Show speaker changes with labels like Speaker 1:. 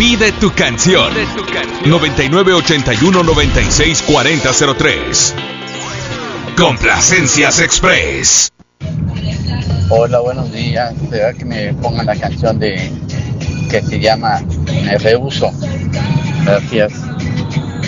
Speaker 1: Pide tu canción. 9981-964003. Complacencias Express.
Speaker 2: Hola, buenos días. ¿Será que me pongan la canción que se llama Me Rehuso? Gracias.